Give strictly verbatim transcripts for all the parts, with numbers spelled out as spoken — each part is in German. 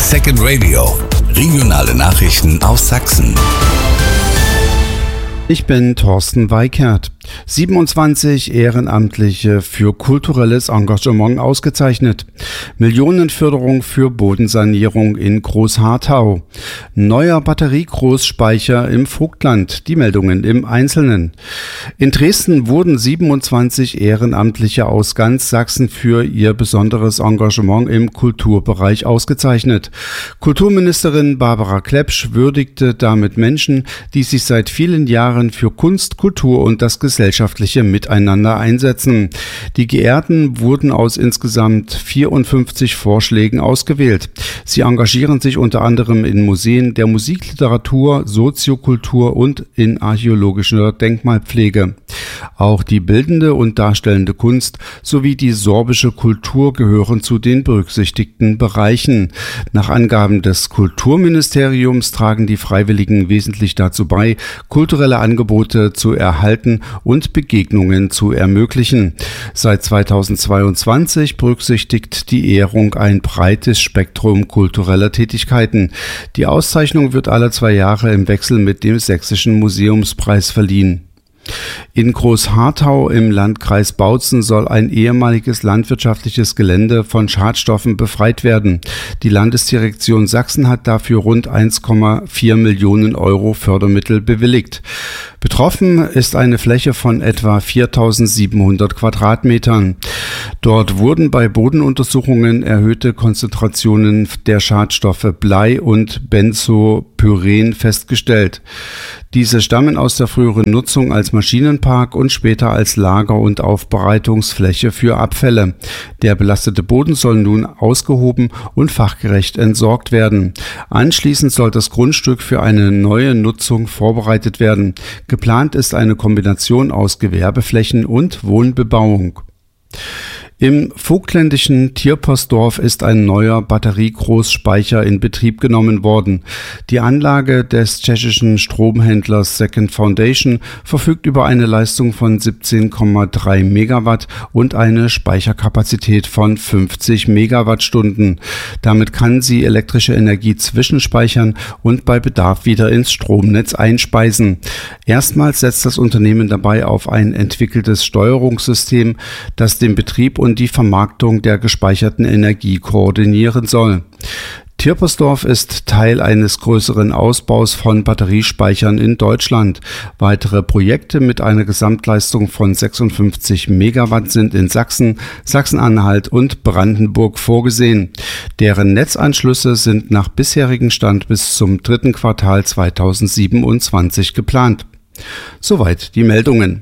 Second Radio. Regionale Nachrichten aus Sachsen. Ich bin Thorsten Weikert. siebenundzwanzig Ehrenamtliche für kulturelles Engagement ausgezeichnet. Millionenförderung für Bodensanierung in Großharthau. Neuer Batteriegroßspeicher im Vogtland. Die Meldungen im Einzelnen. In Dresden wurden siebenundzwanzig Ehrenamtliche aus ganz Sachsen für ihr besonderes Engagement im Kulturbereich ausgezeichnet. Kulturministerin Barbara Klepsch würdigte damit Menschen, die sich seit vielen Jahren für Kunst, Kultur und das gesellschaftliche Miteinander einsetzen. Die Geehrten wurden aus insgesamt vierundfünfzig Vorschlägen ausgewählt. Sie engagieren sich unter anderem in Museen der Musikliteratur, Soziokultur und in archäologischer Denkmalpflege. Auch die bildende und darstellende Kunst sowie die sorbische Kultur gehören zu den berücksichtigten Bereichen. Nach Angaben des Kulturministeriums tragen die Freiwilligen wesentlich dazu bei, kulturelle Angebote zu erhalten und Begegnungen zu ermöglichen. Seit zweitausendzweiundzwanzig berücksichtigt die Ehrung ein breites Spektrum kultureller Tätigkeiten. Die Auszeichnung wird alle zwei Jahre im Wechsel mit dem Sächsischen Museumspreis verliehen. In Großharthau im Landkreis Bautzen soll ein ehemaliges landwirtschaftliches Gelände von Schadstoffen befreit werden. Die Landesdirektion Sachsen hat dafür rund eins Komma vier Millionen Euro Fördermittel bewilligt. Betroffen ist eine Fläche von etwa viertausendsiebenhundert Quadratmetern. Dort wurden bei Bodenuntersuchungen erhöhte Konzentrationen der Schadstoffe Blei und Benzopyren festgestellt. Diese stammen aus der früheren Nutzung als Maschinenpark und später als Lager- und Aufbereitungsfläche für Abfälle. Der belastete Boden soll nun ausgehoben und fachgerecht entsorgt werden. Anschließend soll das Grundstück für eine neue Nutzung vorbereitet werden. Geplant ist eine Kombination aus Gewerbeflächen und Wohnbebauung. Im vogtländischen Tierpostdorf ist ein neuer Batteriegroßspeicher in Betrieb genommen worden. Die Anlage des tschechischen Stromhändlers Second Foundation verfügt über eine Leistung von siebzehn Komma drei Megawatt und eine Speicherkapazität von fünfzig Megawattstunden. Damit kann sie elektrische Energie zwischenspeichern und bei Bedarf wieder ins Stromnetz einspeisen. Erstmals setzt das Unternehmen dabei auf ein entwickeltes Steuerungssystem, das den Betrieb und und die Vermarktung der gespeicherten Energie koordinieren soll. Tierpostdorf ist Teil eines größeren Ausbaus von Batteriespeichern in Deutschland. Weitere Projekte mit einer Gesamtleistung von sechsundfünfzig Megawatt sind in Sachsen, Sachsen-Anhalt und Brandenburg vorgesehen. Deren Netzanschlüsse sind nach bisherigem Stand bis zum dritten Quartal zweitausendsiebenundzwanzig geplant. Soweit die Meldungen.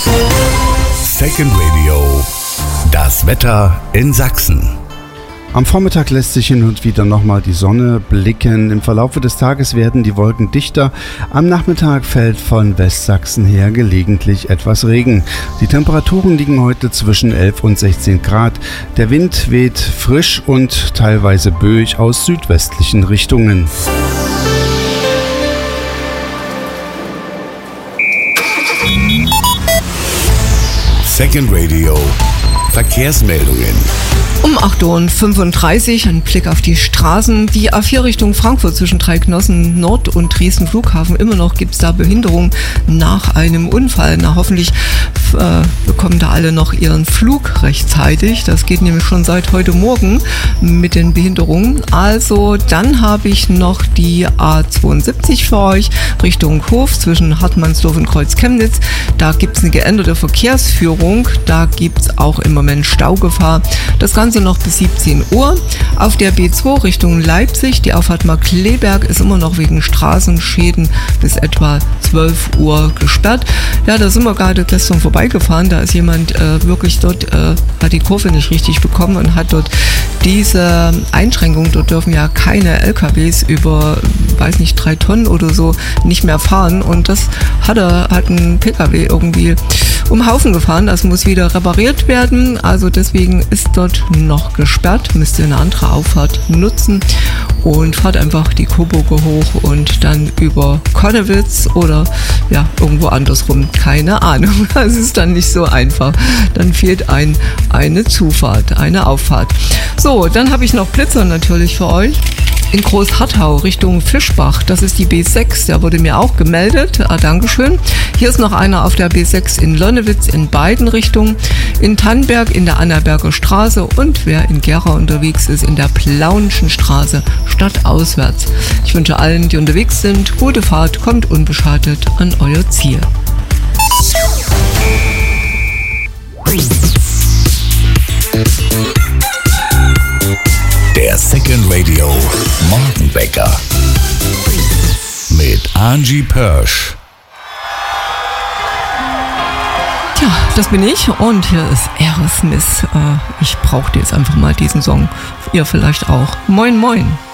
Second Radio. Das Wetter in Sachsen. Am Vormittag lässt sich hin und wieder nochmal die Sonne blicken. Im Verlauf des Tages werden die Wolken dichter. Am Nachmittag fällt von Westsachsen her gelegentlich etwas Regen. Die Temperaturen liegen heute zwischen elf und sechzehn Grad. Der Wind weht frisch und teilweise böig aus südwestlichen Richtungen. Second Radio. Verkehrsmeldungen. Um acht Uhr fünfunddreißig ein Blick auf die Straßen. Die A vier Richtung Frankfurt zwischen Dreiknossen Nord und Dresden Flughafen. Immer noch gibt es da Behinderung nach einem Unfall. Na, hoffentlich äh, bekommen da alle noch ihren Flug rechtzeitig. Das geht nämlich schon seit heute Morgen mit den Behinderungen. Also dann habe ich noch die A zweiundsiebzig für euch Richtung Hof zwischen Hartmannsdorf und Kreuz-Chemnitz. Da gibt es eine geänderte Verkehrsführung. Da gibt es auch im Moment Staugefahr. Das Ganze noch bis siebzehn Uhr. Auf der B zwei Richtung Leipzig, die Auffahrt Markkleeberg ist immer noch wegen Straßenschäden bis etwa zwölf Uhr gesperrt. Ja, da sind wir gerade gestern vorbeigefahren. Da ist jemand äh, wirklich dort, äh, hat die Kurve nicht richtig bekommen und hat dort diese Einschränkung, dort dürfen ja keine L K Ws über, weiß nicht, drei Tonnen oder so nicht mehr fahren. Und das hat er, hat ein P K W irgendwie um Haufen gefahren. Das muss wieder repariert werden. Also deswegen ist dort noch gesperrt. Müsst ihr eine andere Auffahrt nutzen und fahrt einfach die Coburger hoch und dann über Konnewitz oder ja, irgendwo andersrum. Keine Ahnung. Das ist dann nicht so einfach. Dann fehlt ein, eine Zufahrt, eine Auffahrt. So, dann habe ich noch Blitzer natürlich für euch. in Großharthau Richtung Fischbach. Das ist die B sechs, der wurde mir auch gemeldet. Ah, Dankeschön. Hier ist noch einer auf der B sechs in Lonnewitz in beiden Richtungen. In Tannberg in der Annaberger Straße und wer in Gera unterwegs ist, in der Plaunischen Straße, stadtauswärts. Ich wünsche allen, die unterwegs sind, gute Fahrt, kommt unbeschadet an euer Ziel. Der Second Radio Morgenwecker mit Angie Pörsch. Tja, das bin ich und hier ist Aerosmith. Ich brauchte jetzt einfach mal diesen Song. Ihr vielleicht auch. Moin, moin.